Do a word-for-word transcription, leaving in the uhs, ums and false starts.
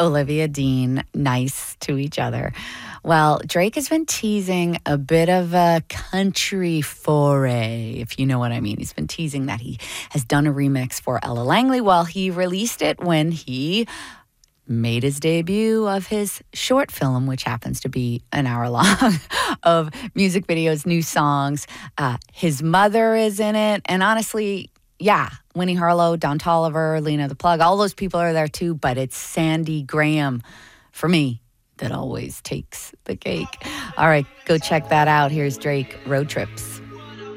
Olivia Dean nice to each other. Well, Drake has been teasing a bit of a country foray, if you know what I mean. He's been teasing that he has done a remix for Ella Langley. Well, he released it when he made his debut of his short film, which happens to be an hour long, of music videos, new songs. Uh, his mother is in it. And honestly, yeah, Winnie Harlow, Don Toliver, Lena the Plug, all those people are there too. But it's Sandy Graham, for me, that always takes the cake. All right, go check that out. Here's Drake, Road Trips.